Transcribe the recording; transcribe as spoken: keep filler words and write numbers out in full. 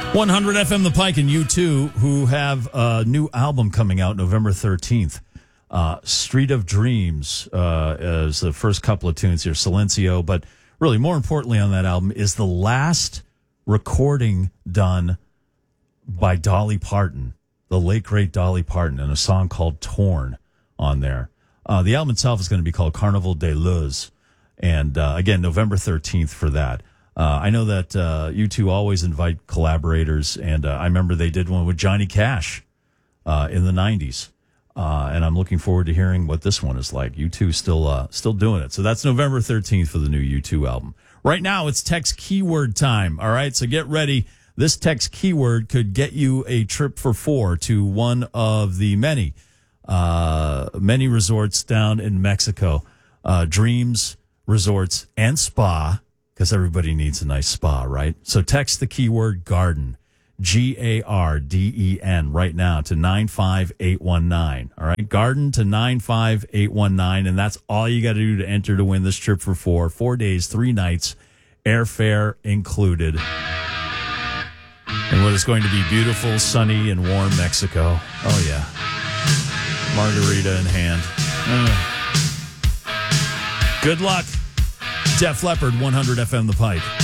one hundred F M The Pike and U two, who have a new album coming out November thirteenth. Uh, Street of Dreams uh, is the first couple of tunes here, Silencio. But really, more importantly on that album is the last recording done by Dolly Parton, the late, great Dolly Parton, and a song called Torn on there. Uh, the album itself is going to be called Carnival de Luz. And uh, again, November thirteenth for that. Uh, I know that uh, U two always invite collaborators, and uh, I remember they did one with Johnny Cash uh, in the nineties. Uh, and I'm looking forward to hearing what this one is like. U two still uh, still doing it. So that's November thirteenth for the new U two album. Right now, it's text keyword time. All right, so get ready. This text keyword could get you a trip for four to one of the many, uh, many resorts down in Mexico. Uh, Dreams Resorts and Spa, because everybody needs a nice spa, right? So text the keyword garden, G A R D E N, right now to nine five eight one nine. All right, garden to nine five eight one nine, and that's all you got to do to enter to win this trip for four. Four days, three nights, airfare included. And what is going to be beautiful, sunny, and warm Mexico. Oh, yeah. Margarita in hand. Uh. Good luck. Def Leppard, one hundred F M The Pike.